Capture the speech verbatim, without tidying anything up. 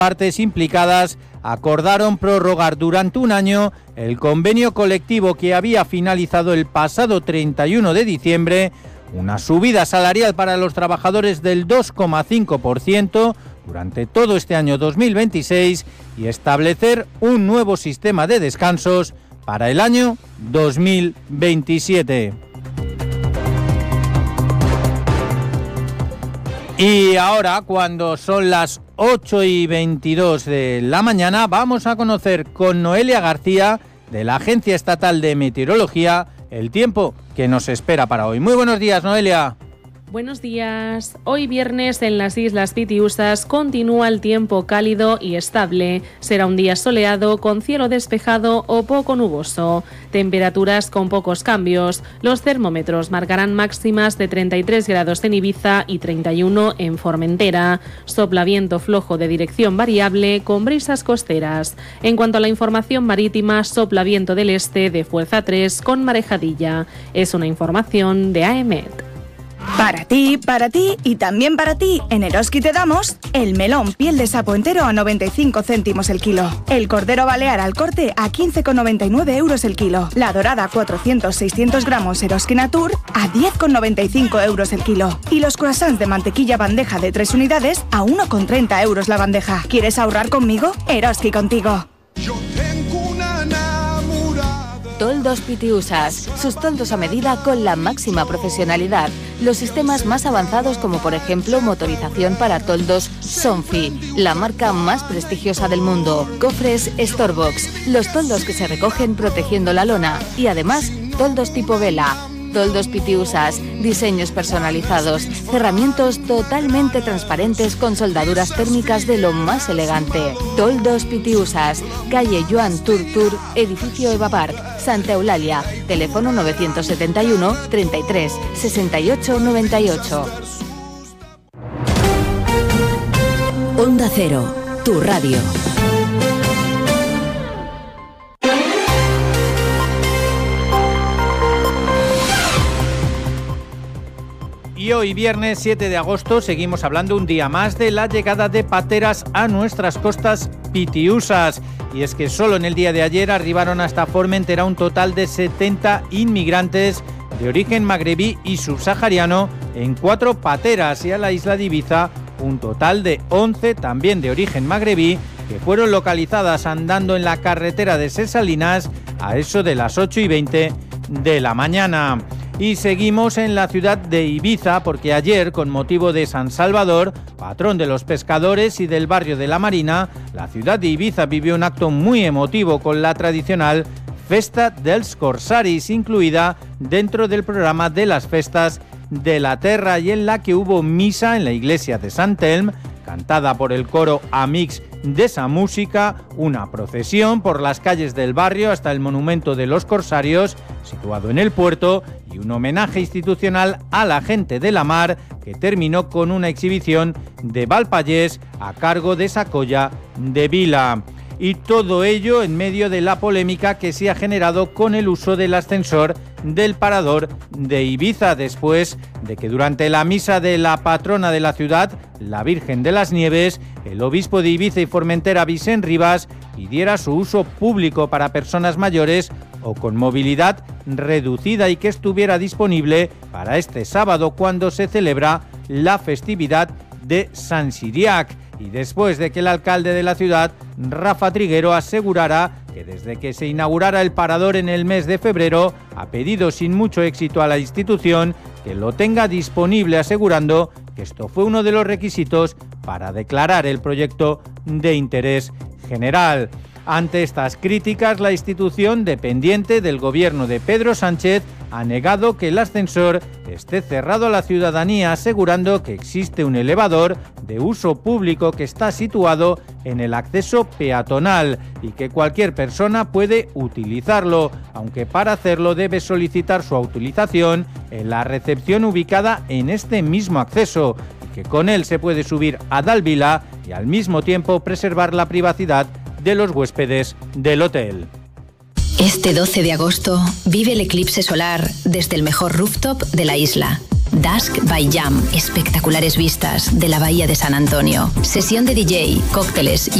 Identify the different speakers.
Speaker 1: partes implicadas acordaron prorrogar durante un año el convenio colectivo que había finalizado el pasado treinta y uno de diciembre, una subida salarial para los trabajadores del dos coma cinco por ciento durante todo este año dos mil veintiséis y establecer un nuevo sistema de descansos para el año dos mil veintisiete. Y ahora, cuando son las ocho y veintidós de la mañana, vamos a conocer con Noelia García, de la Agencia Estatal de Meteorología, el tiempo que nos espera para hoy. Muy buenos días, Noelia.
Speaker 2: Buenos días. Hoy viernes en las Islas Pitiusas continúa el tiempo cálido y estable. Será un día soleado con cielo despejado o poco nuboso. Temperaturas con pocos cambios. Los termómetros marcarán máximas de treinta y tres grados en Ibiza y treinta y uno en Formentera. Sopla viento flojo de dirección variable con brisas costeras. En cuanto a la información marítima, sopla viento del este de fuerza tres con marejadilla. Es una información de A E M E T.
Speaker 3: Para ti, para ti y también para ti, en Eroski te damos el melón piel de sapo entero a noventa y cinco céntimos el kilo, el cordero balear al corte a quince con noventa y nueve euros el kilo, la dorada cuatrocientos seiscientos gramos Eroski Natur a diez con noventa y cinco euros el kilo y los croissants de mantequilla bandeja de tres unidades a uno con treinta euros la bandeja. ¿Quieres ahorrar conmigo? Eroski contigo.
Speaker 4: Yo tengo una enamorada.
Speaker 5: Toldos Pitiusas, sus toldos a medida con la máxima profesionalidad. Los sistemas más avanzados como por ejemplo motorización para toldos Sonfi, la marca más prestigiosa del mundo. Cofres Storebox, los toldos que se recogen protegiendo la lona. Y además, toldos tipo vela. Toldos Pitiusas, diseños personalizados, cerramientos totalmente transparentes con soldaduras térmicas de lo más elegante. Toldos Pitiusas, calle Joan Turtur, edificio Eva Park, Santa Eulalia, teléfono novecientos setenta y uno, treinta y tres, sesenta y ocho, noventa y ocho.
Speaker 6: Onda Cero, tu radio.
Speaker 1: Y hoy, viernes siete de agosto, seguimos hablando un día más de la llegada de pateras a nuestras costas pitiusas. Y es que solo en el día de ayer arribaron hasta Formentera un total de setenta inmigrantes de origen magrebí y subsahariano en cuatro pateras, y a la isla de Ibiza un total de once también de origen magrebí que fueron localizadas andando en la carretera de Ses Salines a eso de las ocho y veinte de la mañana. Y seguimos en la ciudad de Ibiza porque ayer, con motivo de San Salvador, patrón de los pescadores y del barrio de la Marina, la ciudad de Ibiza vivió un acto muy emotivo con la tradicional Festa dels Corsaris, incluida dentro del programa de las Festas de la Terra, y en la que hubo misa en la iglesia de Sant Elm, cantada por el coro Amics de esa música, una procesión por las calles del barrio hasta el monumento de los Corsarios, situado en el puerto, y un homenaje institucional a la gente de la mar, que terminó con una exhibición de Valpallés a cargo de Sacolla de Vila. Y todo ello en medio de la polémica que se ha generado con el uso del ascensor del parador de Ibiza, después de que durante la misa de la patrona de la ciudad, la Virgen de las Nieves, el obispo de Ibiza y Formentera, Vicent Rivas, pidiera su uso público para personas mayores o con movilidad reducida y que estuviera disponible para este sábado, cuando se celebra la festividad de San Siriac. Y después de que el alcalde de la ciudad, Rafa Triguero, asegurara que desde que se inaugurara el parador en el mes de febrero, ha pedido sin mucho éxito a la institución que lo tenga disponible, asegurando que esto fue uno de los requisitos para declarar el proyecto de interés general. Ante estas críticas, la institución dependiente del gobierno de Pedro Sánchez ha negado que el ascensor esté cerrado a la ciudadanía, asegurando que existe un elevador de uso público que está situado en el acceso peatonal y que cualquier persona puede utilizarlo, aunque para hacerlo debe solicitar su utilización en la recepción ubicada en este mismo acceso, y que con él se puede subir a Dalvila y al mismo tiempo preservar la privacidad de los huéspedes del hotel.
Speaker 6: Este doce de agosto vive el eclipse solar desde el mejor rooftop de la isla.
Speaker 7: Dusk by Jam, espectaculares vistas de la bahía de San Antonio. Sesión de D J, cócteles y